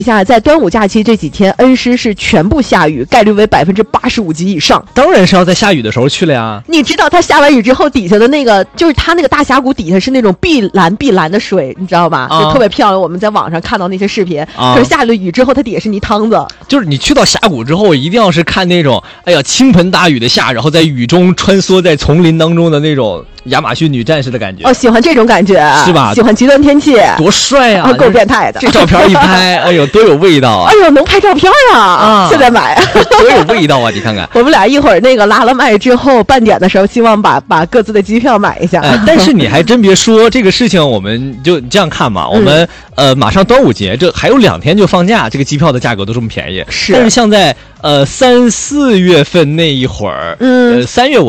一下，在端午假期这几天，恩施是全部下雨，概率为85%及以上。 当然是要在下雨的时候去了呀。 你知道它下完雨之后，底下的那个就是它那个大峡谷底下是那种碧蓝的水，你知道吧？就特别漂亮。我们在网上看到那些视频，可是下了雨之后，它底下是泥汤子。 就是你去到峡谷之后，一定要是看那种，哎呀，倾盆大雨的下，然后在雨中穿梭在丛林当中的那种亚马逊女战士的感觉。 哦，喜欢这种感觉是吧？ 喜欢极端天气， 多帅啊！ 够变态的。 这照片一拍，哎呦，多有味道啊！ 哎呦，能拍照片啊！现在买， 多有味道啊！你看看， 我们俩一会儿那个拉了麦之后，半点的时候，希望把各自的机票买一下。 但是你还真别说，这个事情我们就这样看嘛。我们马上端午节，这还有2天就放假，这个机票的价格都这么便宜。 是， 但是像在3、4月份那一会儿，3月